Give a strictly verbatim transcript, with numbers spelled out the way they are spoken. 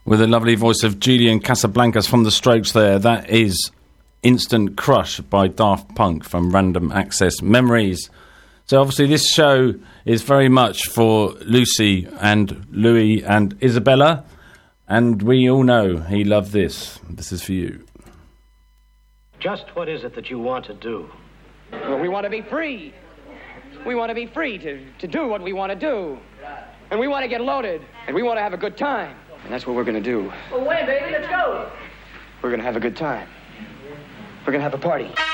with the lovely voice of Julian Casablancas from The Strokes there. That is Instant Crush by Daft Punk from Random Access Memories. So obviously this show is very much for Lucy and Louis and Isabella, and we all know he loved this. This is for you. Just what is it that you want to do? Well, we want to be free. We want to be free to, to do what we want to do. And we want to get loaded. And we want to have a good time. And that's what we're going to do. Well, when, baby? Let's go. We're going to have a good time. We're going to have a party.